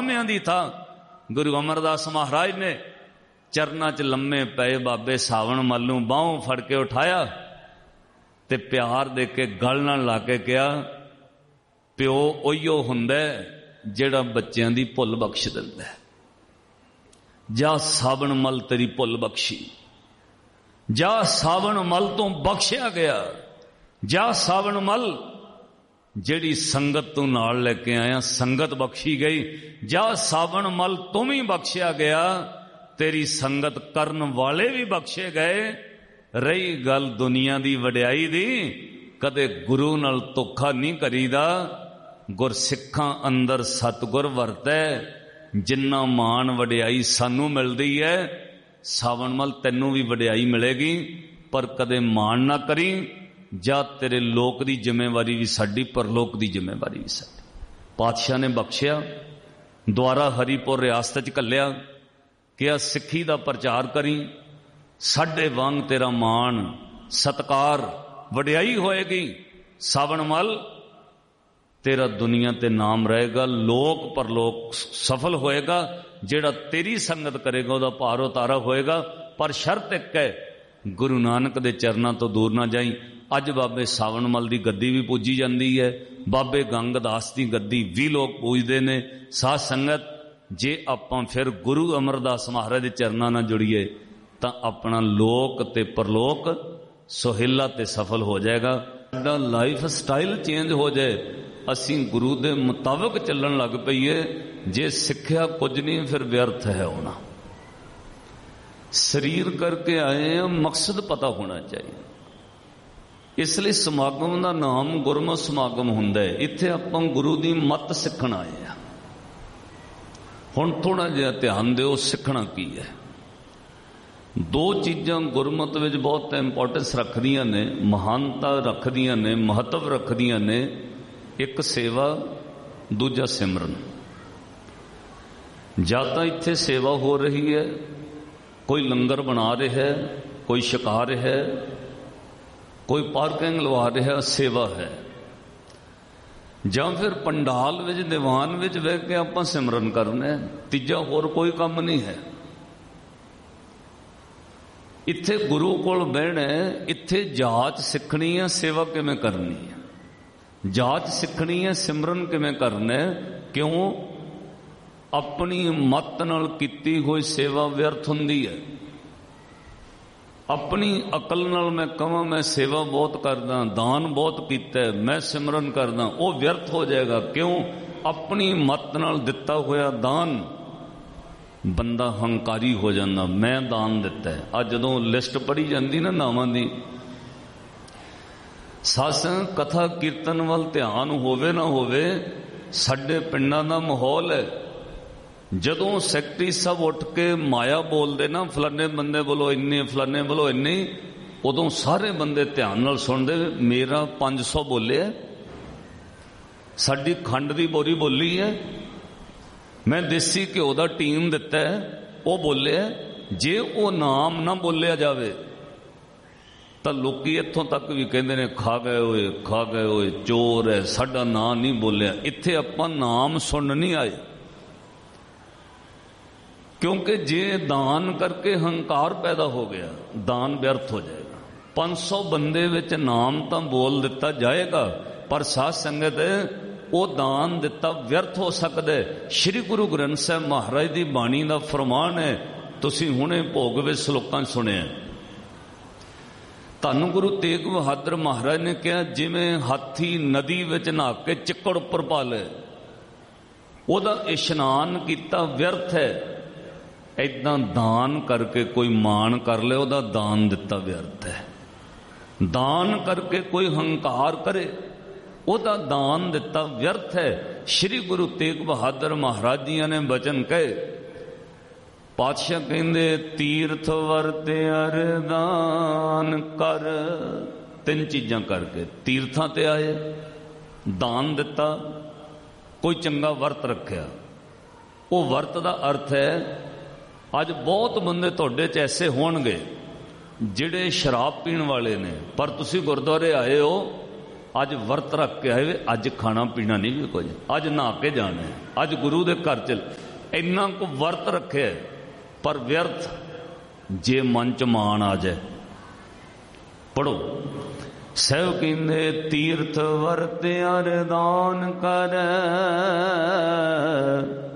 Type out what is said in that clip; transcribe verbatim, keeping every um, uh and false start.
लामियां दी था गुरु अमरदास महाराज ने चरना च लम्मे पे बाबे सावन मल नूं बाहों फड़ के उठाया ते प्यार दे के गल नाल ला के कहा, प्यो उहिओ हुंदा जिहड़ा बच्चों की भुल बख्श दिंदा है। जा सावन मल तेरी भुल बख्शी, जा सावन मल तो बख्शिया गया, जा सावन मल जिहड़ी संगत तू नाल लेके आया संगत बख्शी गई, जा सावन मल तुम ही बख्शिया गया, तेरी संगत करन वाले भी बख्शे गए। रही गल दुनिया की वड्याई दी, कदे गुरु नाल धोखा नहीं करीदा। गुरसिखां अंदर सतगुर वरतै, जिन्ना मान वड्याई सानू मिलदी है, सावन मल तैनू भी वड्याई मिलेगी। पर कदे मान ना करी, जा तेरे लोक की जिम्मेवारी भी साडी, परलोक की जिम्मेवारी भी साडी। पातशाह ने बख्शिया, द्वारा हरिपुर रियासत च घल्लिया, क्या सिक्खी का प्रचार करी, साडे वांग तेरा मान सत्कार वड्याई होएगी। सावन मल तेरा दुनिया ते नाम रहेगा, लोक परलोक सफल होएगा। जेड़ा तेरी संगत करेगा वह भार उतारा होएगा। पर शर्त एक है, गुरु नानक दे चरना तो दूर ना जाई। अज बाबे सावन मल की गद्दी भी पूजी जाती है, बाबे गंगदास की गद्दी भी लोग पूजते ने। साध संगत जे आपां फिर गुरु अमरदास महाराज के चरना ना जुड़िए तो अपना लोक ते परलोक सुहेला ते सफल हो जाएगा। साडा लाइफ स्टाइल चेंज हो जाए, असी गुरु दे मुताबिक चलन लग पईए। जे सिक्ख्या कुछ नहीं फिर व्यर्थ है होना। शरीर करके आए हैं, मकसद पता होना चाहिए। इसलिए समागम का नाम गुरमत समागम हुंदा है। इत्थे आपां गुरु दी मत सीखण आए हैं। हुण थोड़ा जिहा ध्यान दिओ, सीखना की है। दो चीज़ां गुरमत विच बहुत इंपोर्टेंस रखदियां ने, महानता रखदियां ने, महत्व रखदियां ने। एक सेवा, दूजा सिमरन। ਜਾਂ ਤਾਂ ਇੱਥੇ सेवा हो रही है, कोई लंगर बना रहा है, कोई छका रहा है, कोई पार्किंग लवा रहा, सेवा है। ਜਾਂ फिर पंडाल विच दीवान विच बह के आपां सिमरन करना। तीजा होर कोई काम नहीं है। इत्थे गुरु कोल बहना, इत्थे जाच सीखनी है, सेवा किवें करनी है। जाच सीखनी है, सिमरन किवें करना। क्यों? अपनी मत नाल कीती हुई सेवा व्यर्थ हुंदी है। अपनी अकल नाल मैं कहां मैं सेवा बहुत करदा, दान बहुत कीता है, मैं सिमरन करदा, वो व्यर्थ हो जाएगा। क्यों? अपनी मत नाल दिता होया दान बंदा हंकारी हो जाता, मैं दान दिता है। अज जदों लिस्ट पढ़ी जाती ना नावां दी, सत्संग कथा कीर्तन वल ध्यान होवे ना होवे, साडे पिंडां दा माहौल है। जदों सैकटरी सब उठ के माया बोलते ना, फलाने बंदे बोलो इन्ने, फलाने बोलो इन्ने, उदों सारे बंदे ध्यान नाल सुनते। मेरा पांच सौ बोले, साडी खंड की बोरी बोली है, मैं देसी घ्यो का टीम दिता है, वो बोले। जे वो नाम ना बोलिया जाए तो लोग इत्थों तक भी कहते हैं खा गए होए, खा गए होए, चोर है, साडा नाम नहीं बोलिया। इत्थे आपां नाम सुन नहीं आए। क्योंकि जे दान करके हंकार पैदा हो गया, दान व्यर्थ हो जाएगा। पांच सौ बंदे विच नाम तो बोल दिता जाएगा, पर साध संगत वो दान दिता व्यर्थ हो सकता है। श्री गुरु ग्रंथ साहब महाराज की बाणी का फरमान है, तुसीं हुणे भोग विच श्लोकां सुनिया। धन गुरु तेग बहादुर महाराज ने कहा, जिवें हाथी नदी विच नहा के चिक्कड़ उपर पा ले, ओदा इशनान किया व्यर्थ है। इदा दान करके कोई मान कर ले, ओदा दान दिता व्यर्थ है। दान करके कोई हंकार करे, ओदा दान दिता व्यर्थ है। श्री गुरु तेग बहादुर महाराज जी ने वचन कहे, पातशाह कहंदे तीर्थ वरते अरदान कर। तीन चीज़ां करके तीर्थां ते आए, दान दिता, कोई चंगा वर्त रखिया। वो वर्त का अर्थ है, अज बहुत बंदे तुहाडे च ऐसे होणगे जिहड़े शराब पीण वाले ने, पर तुसीं गुरद्वारे आए हो, अज वर्त रख के आए, अज खाना पीना नहीं भी कुछ, अज नहा के जाना है, अज गुरु के घर च इन्ना को वर्त रखे, पर व्यर्थ जे मन च मान आ जाए। पढ़ो, सैव कहते तीर्थ वर्त अरदान कर